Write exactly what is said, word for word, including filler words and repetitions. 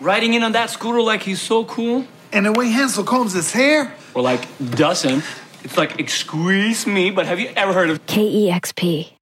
riding in on that scooter like he's so cool. And the way Hansel combs his hair. Or like doesn't. It's like, excuse me, but have you ever heard of K E X P.